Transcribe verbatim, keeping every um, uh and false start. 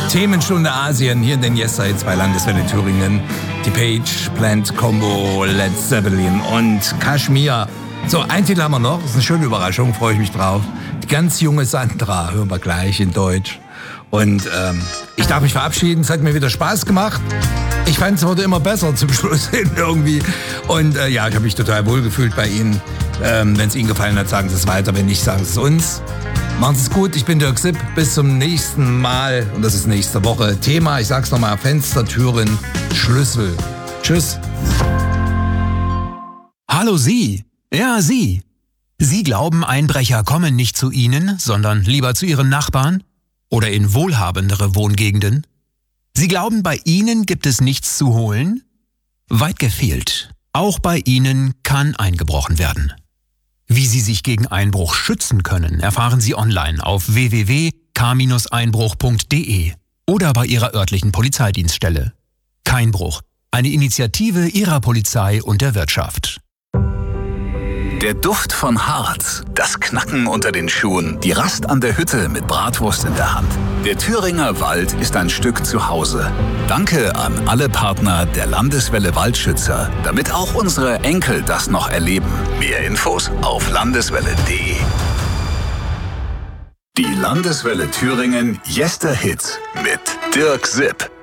Themenstunde Asien hier in den Yes-Sites bei Landeswelle Thüringen. Die Page, Plant Combo, Led Zeppelin und Kashmir. So, ein Titel haben wir noch. Das ist eine schöne Überraschung, freue ich mich drauf. Die ganz junge Sandra, hören wir gleich in Deutsch. Und ähm, ich darf mich verabschieden. Es hat mir wieder Spaß gemacht. Ich fand, es wurde immer besser zum Schluss hin irgendwie. Und äh, ja, ich habe mich total wohlgefühlt bei Ihnen. Ähm, wenn es Ihnen gefallen hat, sagen Sie es weiter. Wenn nicht, sagen Sie es uns. Machen Sie es gut. Ich bin Dirk Sipp. Bis zum nächsten Mal. Und das ist nächste Woche. Thema, ich sag's nochmal, Fenster, Türen, Schlüssel. Tschüss. Hallo Sie. Ja, Sie. Sie glauben, Einbrecher kommen nicht zu Ihnen, sondern lieber zu Ihren Nachbarn? Oder in wohlhabendere Wohngegenden? Sie glauben, bei Ihnen gibt es nichts zu holen? Weit gefehlt. Auch bei Ihnen kann eingebrochen werden. Wie Sie sich gegen Einbruch schützen können, erfahren Sie online auf w w w punkt k einbruch punkt d e oder bei Ihrer örtlichen Polizeidienststelle. Keinbruch, eine Initiative Ihrer Polizei und der Wirtschaft. Der Duft von Harz, das Knacken unter den Schuhen, die Rast an der Hütte mit Bratwurst in der Hand. Der Thüringer Wald ist ein Stück zu Hause. Danke an alle Partner der Landeswelle Waldschützer, damit auch unsere Enkel das noch erleben. Mehr Infos auf landeswelle punkt d e. Die Landeswelle Thüringen Yester Hits mit Dirk Sipp.